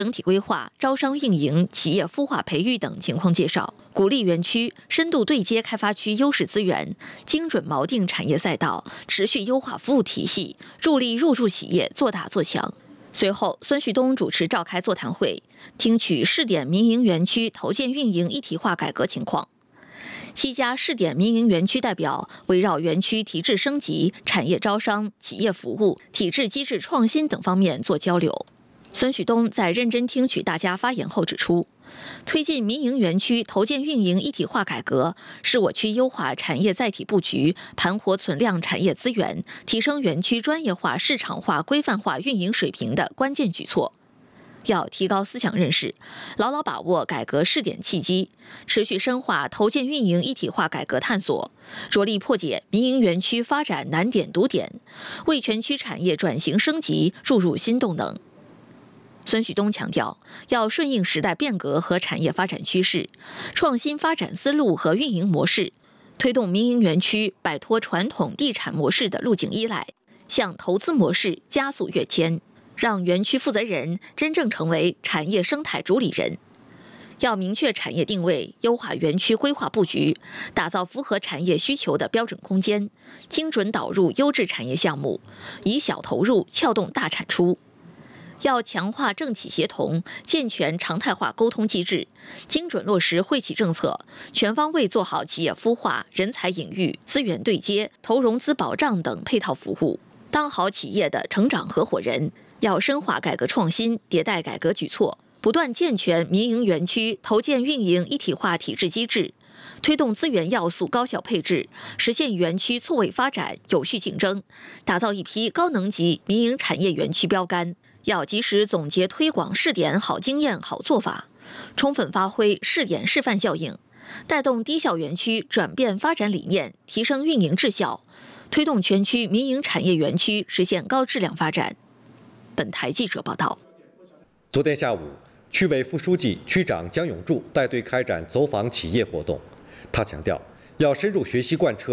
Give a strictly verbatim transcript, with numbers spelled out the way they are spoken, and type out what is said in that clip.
整体规划、招商运营、企业孵化培育等情况介绍，鼓励园区深度对接开发区优势资源，精准锚定产业赛道，持续优化服务体系，助力入驻企业做大做强。随后，孙旭东主持召开座谈会，听取试点民营园区投建运营一体化改革情况。七家试点民营园区代表围绕园区体制升级、产业招商、企业服务、体制机制创新等方面做交流。孙旭东在认真听取大家发言后指出，推进民营园区投建运营一体化改革，是我区优化产业载体布局、盘活存量产业资源、提升园区专业化、市场化、规范化运营水平的关键举措。要提高思想认识，牢牢把握改革试点契机，持续深化投建运营一体化改革探索，着力破解民营园区发展难点堵点，为全区产业转型升级注入新动能。孙旭东强调，要顺应时代变革和产业发展趋势，创新发展思路和运营模式，推动民营园区摆脱传统地产模式的路径依赖，向投资模式加速跃迁，让园区负责人真正成为产业生态主理人。要明确产业定位，优化园区规划布局，打造符合产业需求的标准空间，精准导入优质产业项目，以小投入撬动大产出。要强化政企协同，健全常态化沟通机制，精准落实惠企政策，全方位做好企业孵化、人才引育、资源对接、投融资保障等配套服务，当好企业的成长合伙人。要深化改革创新，迭代改革举措，不断健全民营园区投建运营一体化体制机制，推动资源要素高效配置，实现园区错位发展、有序竞争，打造一批高能级民营产业园区标杆。要及时总结推广试点好经验、好做法，充分发挥试点示范效应，带动低效园区转变发展理念，提升运营质效，推动全区民营产业园区实现高质量发展。本台记者报道。 昨天下午，区委副书记、区长姜永柱带队开展走访企业活动。他强调，要深入学习贯彻